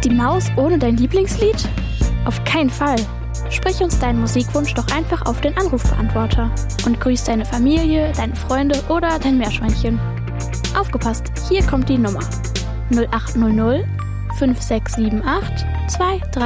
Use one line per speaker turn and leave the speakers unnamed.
Die Maus ohne dein Lieblingslied? Auf keinen Fall. Sprich uns deinen Musikwunsch doch einfach auf den Anrufbeantworter und grüß deine Familie, deine Freunde oder dein Meerschweinchen. Aufgepasst, hier kommt die Nummer 0800 5678 23